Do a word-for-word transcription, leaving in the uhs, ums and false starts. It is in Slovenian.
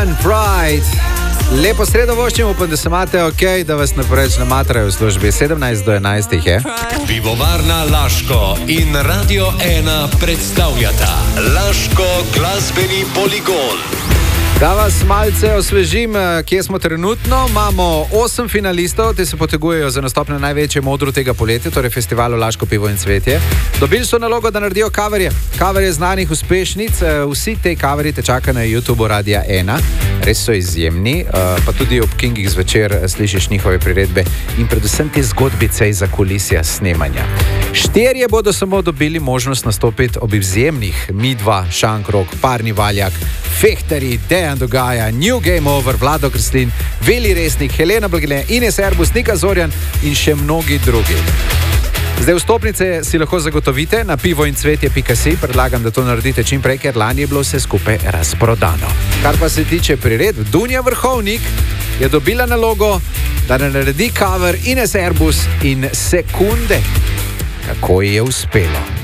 One Pride. Lepo sredo voščim, upam, da se imate ok, da vas ne preveč namatrajo v službi. sedemnajst do enajstih je. Pivovarna Laško in Radio ena predstavljata Laško glasbeni poligon. Da vas malce osvežim, kje smo trenutno. Imamo osem finalistov, ti se potegujejo za nastop na največjem odru tega poletja, torej festivalu Laško pivo in cvetje. Dobili so nalogo, da naredijo coverje. Coverje znanih uspešnic. Vsi te coverji te čaka na YouTubeu Radia ena. Res so izjemni, pa tudi ob Kingih zvečer slišiš njihove priredbe in predvsem te zgodbice iz zakulisja snemanja. Štirje bodo samo dobili možnost nastopiti ob izjemnih Midva, Šankrok, Parni Valjak, Fehtari, Dejan Dogaja, New Game Over, Vlado Kreslin, Veli Resnik, Helena Blagile, Ines Erbus, Nika Zorjan in še mnogi drugi. Zdaj vstopnice si lahko zagotovite na pivoincvetje pika si. Predlagam, da to naredite čim prej, ker lani je bilo vse skupaj razprodano. Kar pa se tiče priredb, Dunja Vrhovnik je dobila nalogo, da naredi cover Ines Erbus in Sekunde. Kako ji je uspelo?